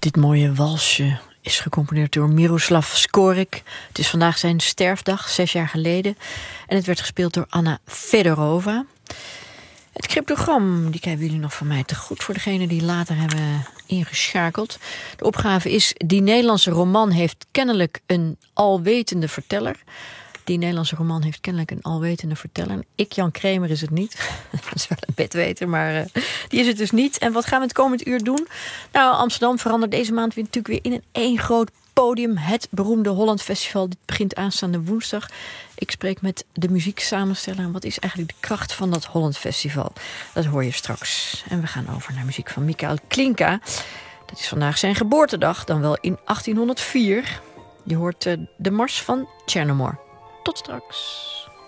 Dit mooie walsje is gecomponeerd door Miroslav Skorik. Het is vandaag zijn sterfdag, 6 jaar geleden. En het werd gespeeld door Anna Fedorova. Het cryptogram, die hebben jullie nog van mij te goed voor degenen die later hebben ingeschakeld. De opgave is: die Nederlandse roman heeft kennelijk een alwetende verteller. Die Nederlandse roman heeft kennelijk een alwetende verteller. Ik, Jan Kramer, is het niet. Dat is wel een bedweter, maar die is het dus niet. En wat gaan we het komend uur doen? Nou, Amsterdam verandert deze maand weer natuurlijk weer in één groot podium. Het beroemde Holland Festival. Dit begint aanstaande woensdag. Ik spreek met de muzieksamensteller. Wat is eigenlijk de kracht van dat Holland Festival? Dat hoor je straks. En we gaan over naar muziek van Michael Klinka. Dat is vandaag zijn geboortedag, dan wel in 1804. Je hoort de mars van Chernomore. Tot straks.